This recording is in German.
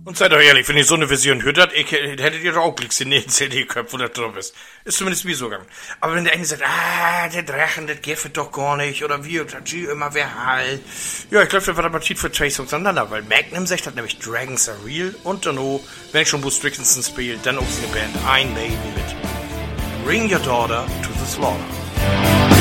Und seid doch ehrlich, wenn ihr so eine Vision hört, hättet ihr doch auch Glicks in den CD-Köpfen, wo das drauf ist. Ist zumindest wie so gegangen. Aber wenn der eine sagt, der Drachen, das geht doch gar nicht, oder wie, das G immer wer Hall. Ja, ich glaube, das war der Appetit für zwei Songs aneinander, weil Magnum sagt hat nämlich Dragons Are Real und dann auch, wenn ich schon Bruce Dickinson spielt, dann auch seine Band Ein Baby mit Bring Your Daughter to the Slaughter.